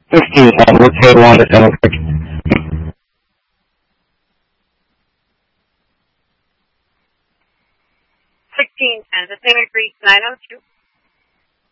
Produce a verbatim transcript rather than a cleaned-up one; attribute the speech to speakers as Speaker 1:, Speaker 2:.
Speaker 1: fifteen ten, what's Taylor on the seven quick?
Speaker 2: sixteen ten, the Taylor Creek nine oh two.